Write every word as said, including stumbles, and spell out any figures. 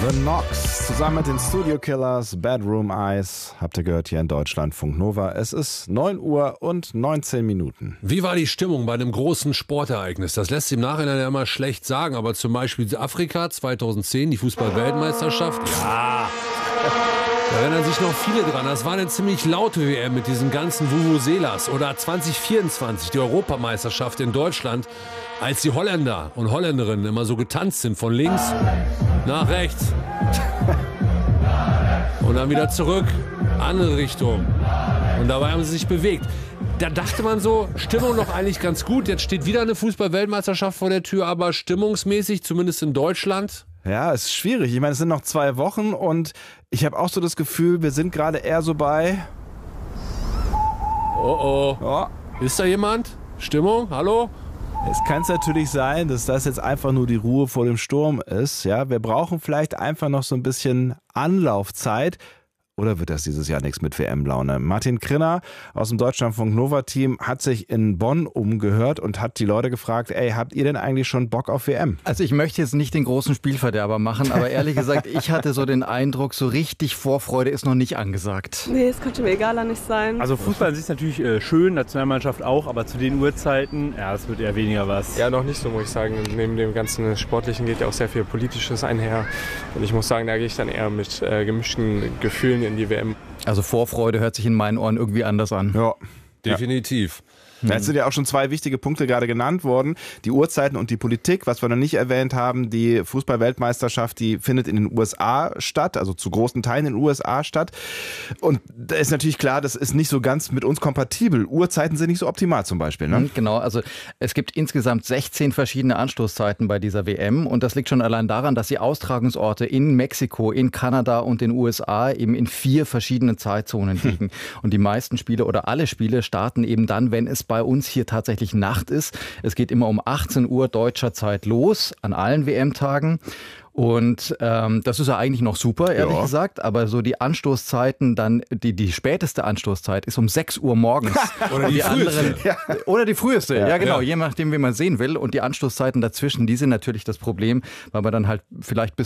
The Knocks zusammen mit den Studio Killers, Bedroom Eyes, habt ihr gehört hier in Deutschlandfunk Nova. Es ist neun Uhr und neunzehn Minuten. Wie war die Stimmung bei einem großen Sportereignis? Das lässt sich im Nachhinein ja immer schlecht sagen, aber zum Beispiel Afrika zweitausendzehn, die Fußball-Weltmeisterschaft, ja, da erinnern sich noch viele dran. Das war eine ziemlich laute W M mit diesen ganzen Vuvuzelas. Oder zwanzig vierundzwanzig, die Europameisterschaft in Deutschland, als die Holländer und Holländerinnen immer so getanzt sind, von links nach rechts. Und dann wieder zurück, andere Richtung. Und dabei haben sie sich bewegt. Da dachte man so, Stimmung noch eigentlich ganz gut. Jetzt steht wieder eine Fußball-Weltmeisterschaft vor der Tür, aber stimmungsmäßig, zumindest in Deutschland. Ja, ist schwierig. Ich meine, es sind noch zwei Wochen und ich habe auch so das Gefühl, wir sind gerade eher so bei... Oh oh. Oh. Ist da jemand? Stimmung? Hallo? Es kann es natürlich sein, dass das jetzt einfach nur die Ruhe vor dem Sturm ist. Ja, wir brauchen vielleicht einfach noch so ein bisschen Anlaufzeit. Oder wird das dieses Jahr nichts mit W M-Laune? Martin Krinner aus dem Deutschlandfunk Nova-Team hat sich in Bonn umgehört und hat die Leute gefragt, ey, habt ihr denn eigentlich schon Bock auf W M? Also ich möchte jetzt nicht den großen Spielverderber machen, aber ehrlich gesagt, ich hatte so den Eindruck, so richtig Vorfreude ist noch nicht angesagt. Nee, es könnte mir egaler nicht sein. Also Fußball an sich ist natürlich äh, schön, Nationalmannschaft auch, aber zu den Uhrzeiten, ja, es wird eher weniger was. Ja, noch nicht so, muss ich sagen. Neben dem ganzen Sportlichen geht ja auch sehr viel Politisches einher. Und ich muss sagen, da gehe ich dann eher mit äh, gemischten Gefühlen in die W M. Also Vorfreude hört sich in meinen Ohren irgendwie anders an. Ja, definitiv. Ja, jetzt sind ja auch schon zwei wichtige Punkte gerade genannt worden. Die Uhrzeiten und die Politik. Was wir noch nicht erwähnt haben, die Fußball-Weltmeisterschaft, die findet in den U S A statt, also zu großen Teilen in den U S A statt. Und da ist natürlich klar, das ist nicht so ganz mit uns kompatibel. Uhrzeiten sind nicht so optimal zum Beispiel. Ne? Genau, also es gibt insgesamt sechzehn verschiedene Anstoßzeiten bei dieser W M. Und das liegt schon allein daran, dass die Austragungsorte in Mexiko, in Kanada und den U S A eben in vier verschiedenen Zeitzonen liegen. Und die meisten Spiele oder alle Spiele starten eben dann, wenn es bei uns hier tatsächlich Nacht ist. Es geht immer um achtzehn Uhr deutscher Zeit los, an allen W M-Tagen. Und ähm, das ist ja eigentlich noch super, ehrlich ja. gesagt. Aber so die Anstoßzeiten, dann die, die späteste Anstoßzeit ist um sechs Uhr morgens. Oder die, die früheste. Anderen, ja. Oder die früheste, ja, ja genau. Ja. Je nachdem, wie man sehen will. Und die Anstoßzeiten dazwischen, die sind natürlich das Problem, weil man dann halt vielleicht bis